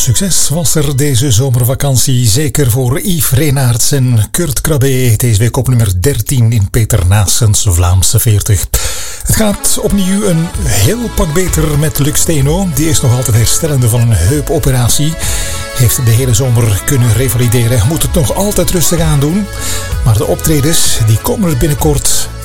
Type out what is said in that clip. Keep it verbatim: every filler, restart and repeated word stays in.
Succes was er deze zomervakantie, zeker voor Yves Renaerts en Kurt Krabbe. Deze week op nummer dertien in Peter Naessens Vlaamse veertig. Het gaat opnieuw een heel pak beter met Luc Steno. Die is nog altijd herstellende van een heupoperatie. Heeft de hele zomer kunnen revalideren. Moet het nog altijd rustig aan doen. Maar de optredens die komen er binnenkort